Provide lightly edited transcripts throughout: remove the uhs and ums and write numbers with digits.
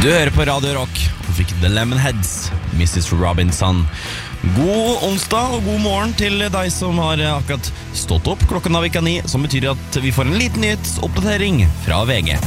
Du hører på Radio Rock og fikk The Lemonheads, Mrs. Robinson. God onsdag og god morgen til deg som har akkurat stått opp. Klokken har vikket 9, som betyr at vi får en liten nyhetsoppdatering fra VG.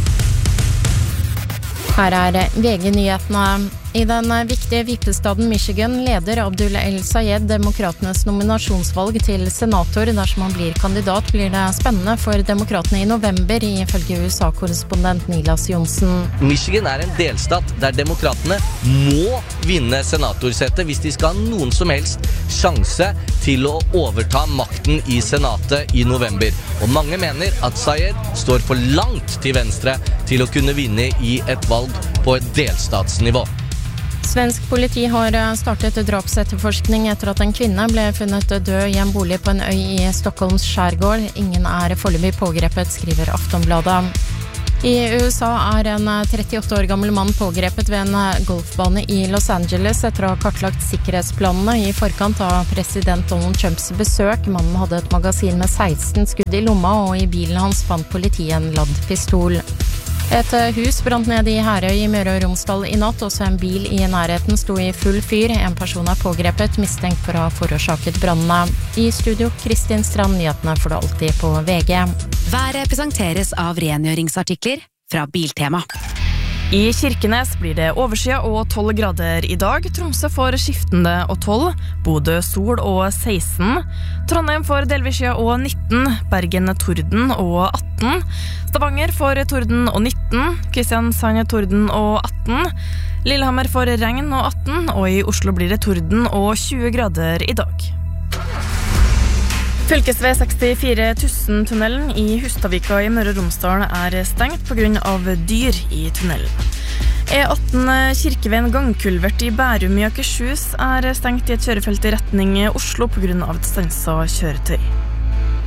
Her VG-nyhetene. I den viktige vippestaden Michigan leder Abdul El-Sayed demokratenes nominasjonsvalg til senator. Dersom han blir kandidat, blir det spennende for demokratene i november, ifølge USA-korrespondent Nilas Johnsen. Michigan en delstat der demokratene må vinne senatorsetet hvis de skal ha noen som helst sjanse til å overta makten i senatet i november. Og mange mener at Sayed står for langt til venstre til å kunne vinne i et valg på et delstatsnivå. Svensk politi har startet drapsetterforskning etter at en kvinne ble funnet død i en bolig på en øy i Stockholms skjærgård. Ingen foreløpig pågrepet, skriver Aftonbladet. I USA en 38 år gammel mann pågrepet ved en golfbane i Los Angeles etter å ha kartlagt sikkerhetsplanene i forkant av president Donald Trumps besøk. Mannen hadde et magasin med 16 skudd i lomma, og i bilen hans fant politiet en ladd pistol. Et hus brant ned i Herøy i Møre og Romsdal i natt. Også en bil i nærheten sto i full fyr. En person pågrepet, mistenkt for å ha forårsaket brannene. I studio, Kristin Strand, nyhetene får du alltid på VG. Været presenteres av rengjøringsartikler fra Biltema. I Kirkenes blir det overskyet og 12 grader i dag. Tromsø får skiftende og 12. Bodø sol og 16. Trondheim får delvis skyet og 19. Bergen torden og 18. Stavanger får torden og 19. Kristiansand torden og 18. Lillehammer får regn og 18. Og i Oslo blir det torden og 20 grader i dag. Fylkesvei 64 Tussen-tunnelen i Hustadvika i Møre og Romsdal stengt på grunn av dyr i tunnelen. E18 Kirkeveien gangkulvert i Bærum i Akershus stengt i et kjørefelt i retning Oslo på grunn av et stanset kjøretøy.